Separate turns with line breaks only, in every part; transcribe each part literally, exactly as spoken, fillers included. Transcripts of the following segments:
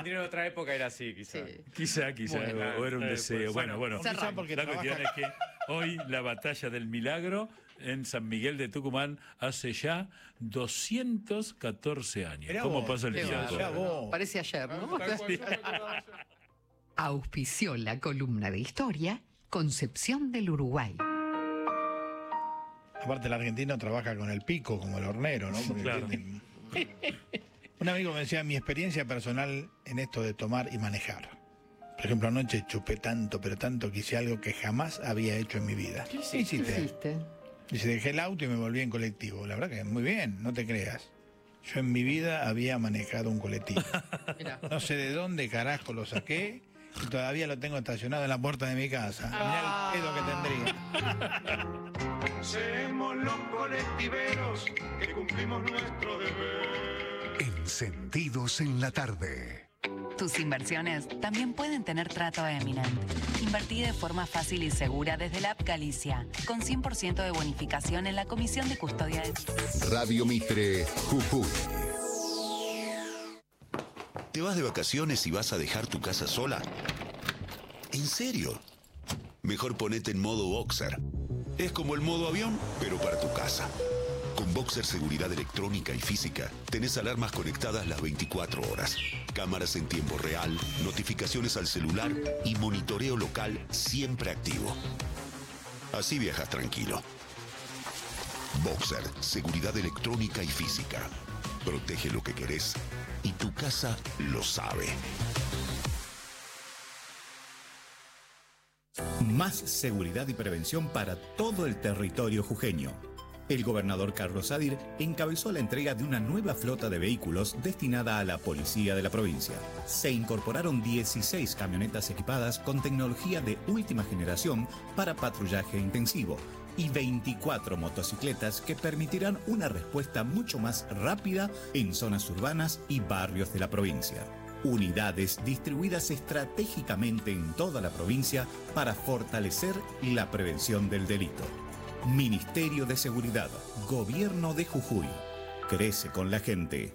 Argentino de otra época era así, quizá.
Sí.
Quizá, quizá,
Bueno,
o era un
eh,
deseo.
pues,
Bueno, bueno,
Cerramos.
la
porque
cuestión
trabaja-
es que hoy la batalla del Milagro en San Miguel de Tucumán hace ya doscientos catorce años.
Mirá
¿Cómo
vos,
pasa el
qué
tiempo?
Mirá vos.
Parece ayer, ¿no?
Tal cual, yo me acordaba ayer.
Auspició la columna de historia Concepción del Uruguay.
Aparte el argentino trabaja con el pico, como el hornero, ¿no? Porque
Claro.
tiene- Un amigo me decía, mi experiencia personal en esto de tomar y manejar. Por ejemplo, anoche chupé tanto, pero tanto que hice algo que jamás había hecho en mi vida. ¿Qué
¿Qué
hiciste?
hiciste?
Dice, dejé el auto y me volví en colectivo. La verdad que muy bien, no te creas. Yo en mi vida había manejado un colectivo.
Mirá.
No sé de dónde carajo lo saqué y todavía lo tengo estacionado en la puerta de mi casa. Mirá el pedo que tendría.
Seremos los colectiveros que cumplimos nuestro deber.
Encendidos en la tarde.
Tus inversiones también pueden tener trato eminente. Invertí de forma fácil y segura desde la app Galicia, con cien por ciento de bonificación en la comisión de custodia de...
Radio Mitre, Jujuy.
¿Te vas de vacaciones y vas a dejar tu casa sola? ¿En serio? Mejor ponete en modo Boxer. Es como el modo avión, pero para tu casa. Con Boxer Seguridad Electrónica y Física, tenés alarmas conectadas las veinticuatro horas, cámaras en tiempo real, notificaciones al celular y monitoreo local siempre activo. Así viajas tranquilo. Boxer Seguridad Electrónica y Física. Protege lo que querés y tu casa lo sabe.
Más seguridad y prevención para todo el territorio jujeño. El gobernador Carlos Sadir encabezó la entrega de una nueva flota de vehículos destinada a la policía de la provincia. Se incorporaron dieciséis camionetas equipadas con tecnología de última generación para patrullaje intensivo y veinticuatro motocicletas que permitirán una respuesta mucho más rápida en zonas urbanas y barrios de la provincia. Unidades distribuidas estratégicamente en toda la provincia para fortalecer la prevención del delito. Ministerio de Seguridad, Gobierno de Jujuy. Crece con la gente.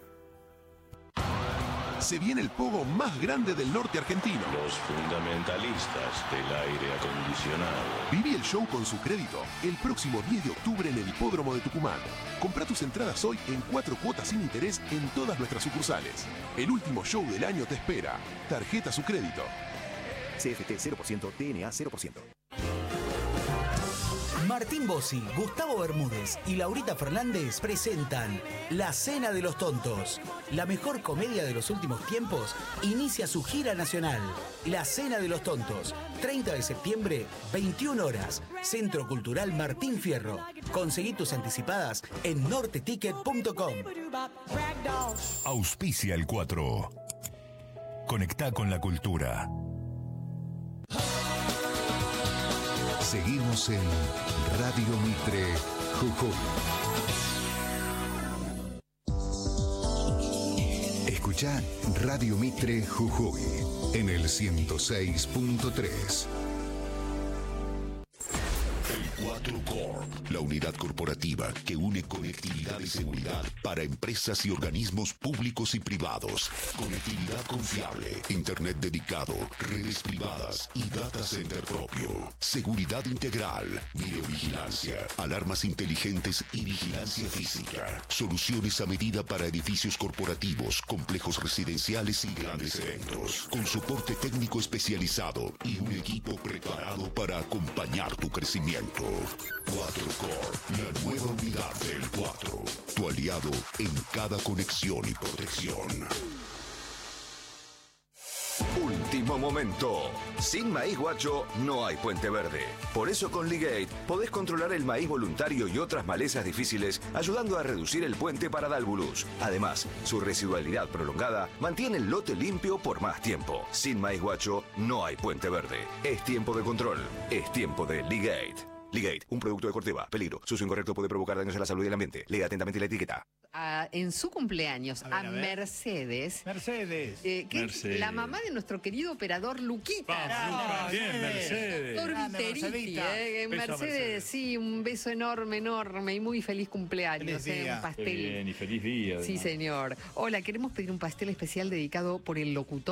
Se viene el pogo más grande del norte argentino.
Los fundamentalistas del aire acondicionado.
Viví el show con su crédito el próximo diez de octubre en el Hipódromo de Tucumán. Compra tus entradas hoy en cuatro cuotas sin interés en todas nuestras sucursales. El último show del año te espera. Tarjeta su crédito.
C F T cero por ciento, T N A cero por ciento.
Martín Bossi, Gustavo Bermúdez y Laurita Fernández presentan La Cena de los Tontos. La mejor comedia de los últimos tiempos inicia su gira nacional. La Cena de los Tontos, treinta de septiembre, veintiuna horas, Centro Cultural Martín Fierro. Conseguí tus anticipadas en norte ticket punto com.
Auspicia el cuatro. Conectá con la cultura. Seguimos en Radio Mitre, Jujuy. Escuchá Radio Mitre, Jujuy en el ciento seis punto tres.
cuatro Corp, la unidad corporativa que une conectividad y seguridad para empresas y organismos públicos y privados. Conectividad confiable, internet dedicado, redes privadas y data center propio. Seguridad integral, videovigilancia, alarmas inteligentes y vigilancia física. Soluciones a medida para edificios corporativos, complejos residenciales y grandes eventos. Con soporte técnico especializado y un equipo preparado para acompañar tu crecimiento. cuatro Corp, la nueva unidad del cuatro. Tu aliado en cada conexión y protección.
Último momento. Sin maíz guacho no hay puente verde. Por eso con Ligate podés controlar el maíz voluntario y otras malezas difíciles, ayudando a reducir el puente para Dalbulus. Además, su residualidad prolongada mantiene el lote limpio por más tiempo. Sin maíz guacho no hay puente verde. Es tiempo de control. Es tiempo de Ligate. Ligate, un producto de Corteva. Peligro. Su uso incorrecto puede provocar daños a la salud y el ambiente. Lea atentamente la etiqueta.
A- en su cumpleaños
A ver,
a,
a ver.
Mercedes,
Mercedes.
eh, que
Mercedes.
es la mamá de nuestro querido operador Luquita.
Ah, bien, Mercedes.
Doctor
Grande,
Viteriti,
Mercedita.
eh,
Beso a
Mercedes,
Mercedes.
sí, un beso enorme, enorme y muy feliz cumpleaños.
Feliz
eh,
día.
un
Qué
pastel.
bien y feliz día.
Sí,
además.
señor. Hola, queremos pedir un pastel especial dedicado por el locutor